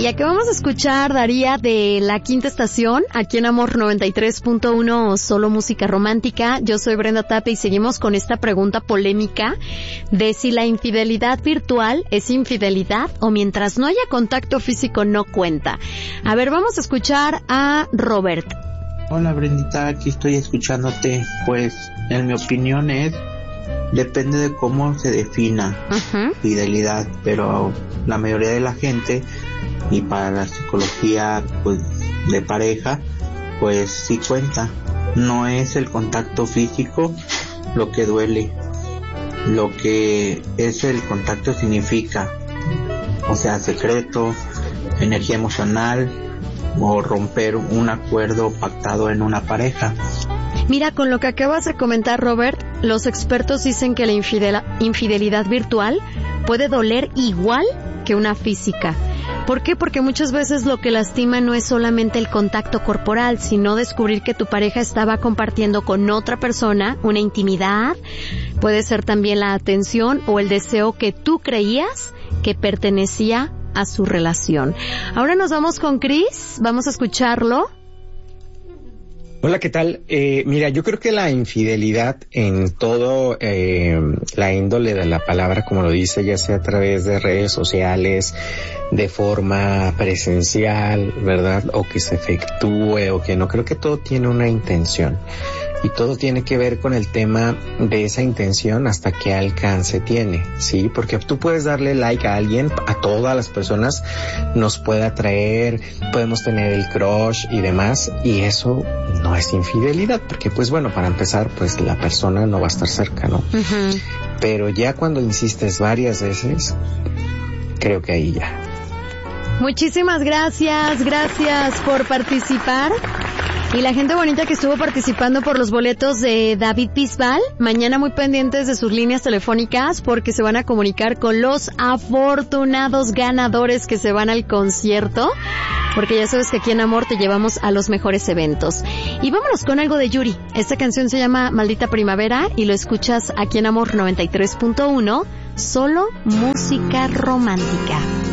Y aquí vamos a escuchar Daría de La Quinta Estación, aquí en Amor 93.1, solo música romántica. Yo soy Brenda Tapia y seguimos con esta pregunta polémica de si la infidelidad virtual es infidelidad o mientras no haya contacto físico no cuenta. A ver, vamos a escuchar a Robert. Hola Brendita, aquí estoy escuchándote. Pues en mi opinión depende de cómo se defina fidelidad, pero la mayoría de la gente y para la psicología pues de pareja pues sí cuenta. No es el contacto físico lo que duele, lo que es el contacto significa, o sea, secreto, energía emocional o romper un acuerdo pactado en una pareja. Mira, con lo que acabas de comentar, Robert, los expertos dicen que la infidelidad virtual puede doler igual que una física. ¿Por qué? Porque muchas veces lo que lastima no es solamente el contacto corporal, sino descubrir que tu pareja estaba compartiendo con otra persona una intimidad. Puede ser también la atención o el deseo que tú creías que pertenecía a su relación. Ahora nos vamos con Chris, vamos a escucharlo. Hola, ¿qué tal? Mira, yo creo que la infidelidad en todo la índole de la palabra, como lo dice, ya sea a través de redes sociales, de forma presencial, ¿verdad? O que se efectúe o que no, creo que todo tiene una intención. Y todo tiene que ver con el tema de esa intención hasta qué alcance tiene, ¿sí? Porque tú puedes darle like a alguien, a todas las personas nos puede atraer, podemos tener el crush y demás, y eso no es infidelidad, porque pues bueno, para empezar, pues la persona no va a estar cerca, ¿no? Uh-huh. Pero ya cuando insistes varias veces, creo que ahí ya. Muchísimas gracias por participar. Y la gente bonita que estuvo participando por los boletos de David Bisbal, mañana muy pendientes de sus líneas telefónicas porque se van a comunicar con los afortunados ganadores que se van al concierto, porque ya sabes que aquí en Amor te llevamos a los mejores eventos. Y vámonos con algo de Yuri. Esta canción se llama Maldita Primavera y lo escuchas aquí en Amor 93.1, solo música romántica.